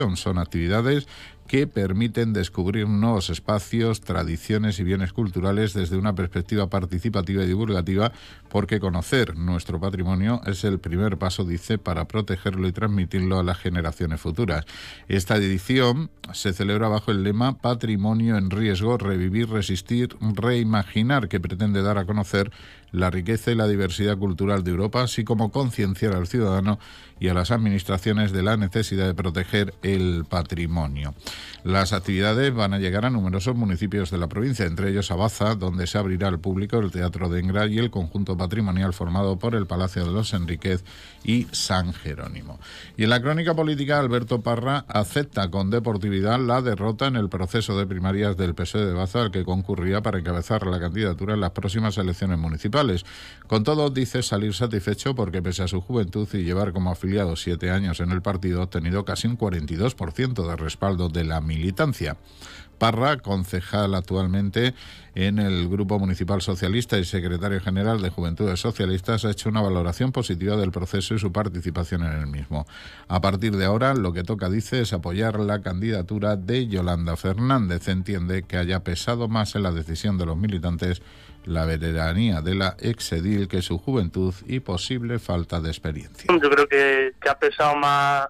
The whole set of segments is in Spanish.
Son actividades que permiten descubrir nuevos espacios, tradiciones y bienes culturales desde una perspectiva participativa y divulgativa, porque conocer nuestro patrimonio es el primer paso, dice, para protegerlo y transmitirlo a las generaciones futuras. Esta edición se celebra bajo el lema Patrimonio en riesgo, revivir, resistir, reimaginar, que pretende dar a conocer la riqueza y la diversidad cultural de Europa, así como concienciar al ciudadano y a las administraciones de la necesidad de proteger el patrimonio. Las actividades van a llegar a numerosos municipios de la provincia, entre ellos a Baza, donde se abrirá al público el Teatro de Engra y el conjunto patrimonial formado por el Palacio de los Enríquez y San Jerónimo. Y en la crónica política, Alberto Parra acepta con deportividad la derrota en el proceso de primarias del PSOE de Baza, al que concurría para encabezar la candidatura en las próximas elecciones municipales. Con todo, dice salir satisfecho porque, pese a su juventud y llevar como afiliado 7 años en el partido, ha obtenido casi un 42% de respaldo de la militancia. Parra, concejal actualmente en el Grupo Municipal Socialista y secretario general de Juventudes Socialistas, ha hecho una valoración positiva del proceso y su participación en el mismo. A partir de ahora, lo que toca, dice, es apoyar la candidatura de Yolanda Fernández. Entiende que haya pesado más en la decisión de los militantes la veteranía de la exedil que su juventud y posible falta de experiencia. Yo creo que ha pesado más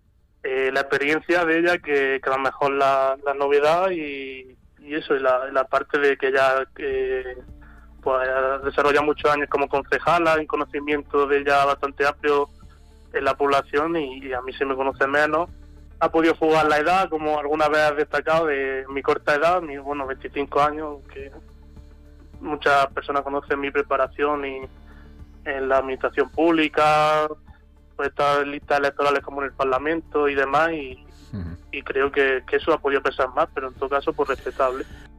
la experiencia de ella que a lo mejor la novedad y eso, y la parte de que ella pues ha desarrollado muchos años como concejala, en conocimiento de ella bastante amplio en la población, y a mí se me conoce menos. Ha podido jugar la edad, como alguna vez has destacado, de mi corta edad, 25 años, que muchas personas conocen mi preparación y en la administración pública, pues estar en listas electorales como en el Parlamento y demás, y creo que eso ha podido pesar más, pero en todo caso pues respetable.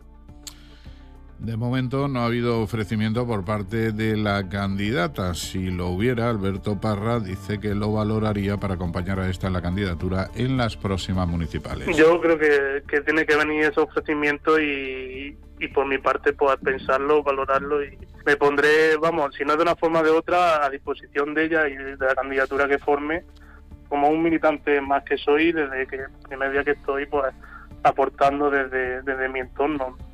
De momento no ha habido ofrecimiento por parte de la candidata. Si lo hubiera, Alberto Parra dice que lo valoraría para acompañar a esta en la candidatura en las próximas municipales. Yo creo que tiene que venir ese ofrecimiento y por mi parte pues pensarlo, valorarlo, y me pondré, si no de una forma o de otra, a disposición de ella y de la candidatura que forme, como un militante más que soy, desde que el primer día que estoy pues aportando desde mi entorno.